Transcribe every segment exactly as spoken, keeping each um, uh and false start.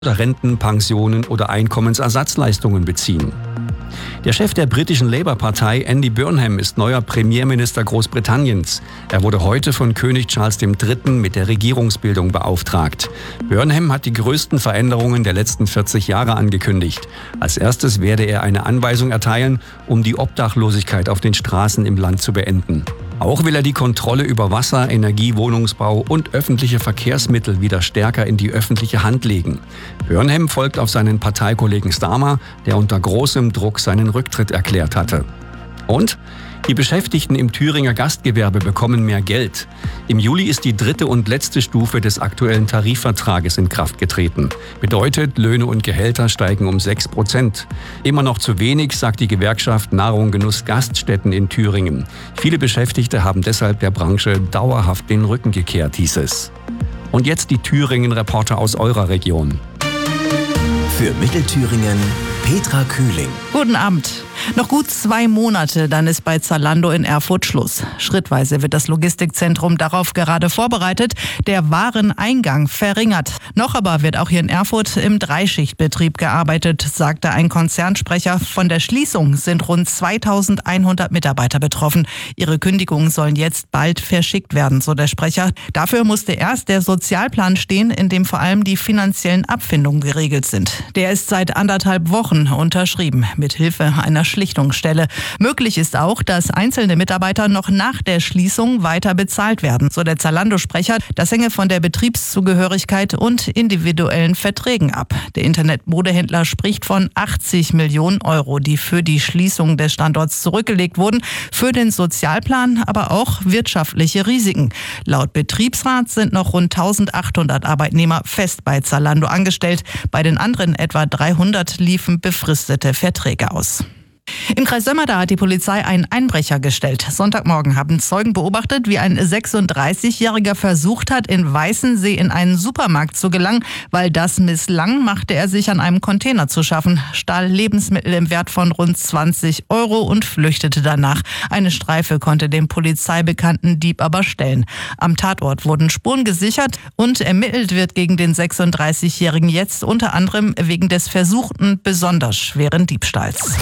Renten, Pensionen oder Einkommensersatzleistungen beziehen. Der Chef der britischen Labour-Partei, Andy Burnham, ist neuer Premierminister Großbritanniens. Er wurde heute von König Charles der Dritte mit der Regierungsbildung beauftragt. Burnham hat die größten Veränderungen der letzten vierzig Jahre angekündigt. Als erstes werde er eine Anweisung erteilen, um die Obdachlosigkeit auf den Straßen im Land zu beenden. Auch will er die Kontrolle über Wasser, Energie, Wohnungsbau und öffentliche Verkehrsmittel wieder stärker in die öffentliche Hand legen. Burnham folgt auf seinen Parteikollegen Starmer, der unter großem Druck seinen Rücktritt erklärt hatte. Und die Beschäftigten im Thüringer Gastgewerbe bekommen mehr Geld. Im Juli ist die dritte und letzte Stufe des aktuellen Tarifvertrages in Kraft getreten. Bedeutet, Löhne und Gehälter steigen um sechs Prozent. Immer noch zu wenig, sagt die Gewerkschaft Nahrung, Genuss, Gaststätten in Thüringen. Viele Beschäftigte haben deshalb der Branche dauerhaft den Rücken gekehrt, hieß es. Und jetzt die Thüringen-Reporter aus eurer Region. Für Mittelthüringen Petra Kühling. Guten Abend. Noch gut zwei Monate, dann ist bei Zalando in Erfurt Schluss. Schrittweise wird das Logistikzentrum darauf gerade vorbereitet, der Wareneingang verringert. Noch aber wird auch hier in Erfurt im Dreischichtbetrieb gearbeitet, sagte ein Konzernsprecher. Von der Schließung sind rund zweitausendeinhundert Mitarbeiter betroffen. Ihre Kündigungen sollen jetzt bald verschickt werden, so der Sprecher. Dafür musste erst der Sozialplan stehen, in dem vor allem die finanziellen Abfindungen geregelt sind. Der ist seit anderthalb Wochen unterschrieben, mit Hilfe einer Schlichtungsstelle. Möglich ist auch, dass einzelne Mitarbeiter noch nach der Schließung weiter bezahlt werden, so der Zalando-Sprecher. Das hänge von der Betriebszugehörigkeit und individuellen Verträgen ab. Der Internetmodehändler spricht von achtzig Millionen Euro, die für die Schließung des Standorts zurückgelegt wurden, für den Sozialplan, aber auch wirtschaftliche Risiken. Laut Betriebsrat sind noch rund eintausendachthundert Arbeitnehmer fest bei Zalando angestellt. Bei den anderen etwa dreihundert liefen befristete Verträge aus. Im Kreis Sömmerda hat die Polizei einen Einbrecher gestellt. Sonntagmorgen haben Zeugen beobachtet, wie ein sechsunddreißigjähriger versucht hat, in Weißensee in einen Supermarkt zu gelangen. Weil das misslang, machte er sich an einem Container zu schaffen, stahl Lebensmittel im Wert von rund zwanzig Euro und flüchtete danach. Eine Streife konnte den polizeibekannten Dieb aber stellen. Am Tatort wurden Spuren gesichert und ermittelt wird gegen den sechsunddreißigjährigen jetzt unter anderem wegen des versuchten besonders schweren Diebstahls.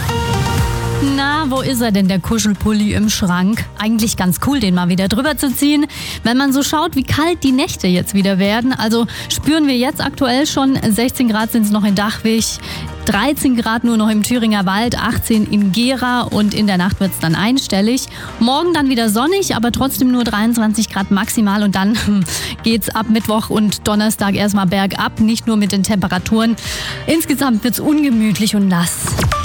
Na, wo ist er denn, der Kuschelpulli im Schrank? Eigentlich ganz cool, den mal wieder drüber zu ziehen. Wenn man so schaut, wie kalt die Nächte jetzt wieder werden. Also spüren wir jetzt aktuell schon, sechzehn Grad sind es noch in Dachwig, dreizehn Grad nur noch im Thüringer Wald, achtzehn in Gera und in der Nacht wird es dann einstellig. Morgen dann wieder sonnig, aber trotzdem nur dreiundzwanzig Grad maximal und dann geht's ab Mittwoch und Donnerstag erstmal bergab, nicht nur mit den Temperaturen. Insgesamt wird's ungemütlich und nass.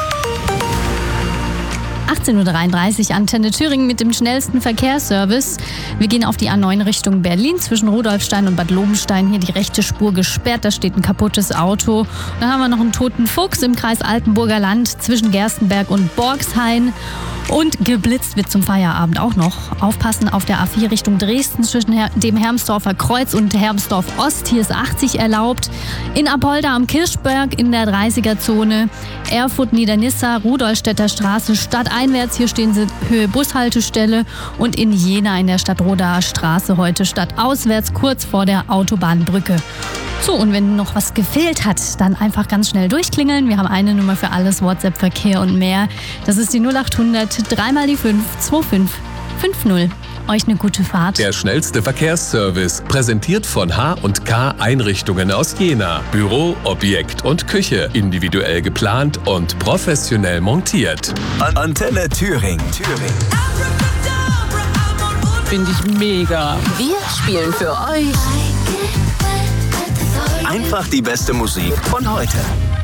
achtzehn Uhr dreiunddreißig, Antenne Thüringen mit dem schnellsten Verkehrsservice. Wir gehen auf die A neun Richtung Berlin, zwischen Rudolfstein und Bad Lobenstein. Hier die rechte Spur gesperrt, da steht ein kaputtes Auto. Dann haben wir noch einen toten Fuchs im Kreis Altenburger Land, zwischen Gerstenberg und Borgshain. Und geblitzt wird zum Feierabend auch noch. Aufpassen auf der A vier Richtung Dresden zwischen dem Hermsdorfer Kreuz und Hermsdorf Ost. Hier ist achtzig erlaubt. In Apolda am Kirchberg in der dreißiger-Zone. Erfurt, Niedernissa, Rudolstädter Straße stadteinwärts. Hier stehen sie Höhe Bushaltestelle. Und in Jena in der Stadtrodaer Straße heute stadtauswärts kurz vor der Autobahnbrücke. So, und wenn noch was gefehlt hat, dann einfach ganz schnell durchklingeln. Wir haben eine Nummer für alles, WhatsApp, Verkehr und mehr. Das ist die null achthundert, dreimal die fünf, zwei fünf fünf null. Euch eine gute Fahrt. Der schnellste Verkehrsservice, präsentiert von H und K Einrichtungen aus Jena. Büro, Objekt und Küche, individuell geplant und professionell montiert. Antenne Thüringen. Thüringen. Finde ich mega. Wir spielen für euch Einfach die beste Musik von heute.